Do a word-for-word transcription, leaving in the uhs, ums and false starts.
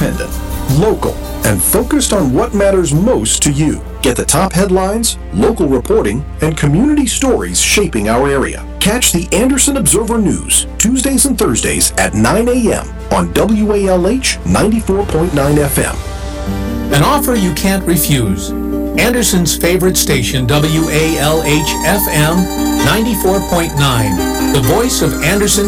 independent, local, and focused on what matters most to you. Get the top headlines, local reporting, and community stories shaping our area. Catch the Anderson Observer News Tuesdays and Thursdays at nine a.m. on W A L H ninety-four point nine F M. An offer you can't refuse. Anderson's favorite station, W A L H F M ninety-four point nine, the voice of Anderson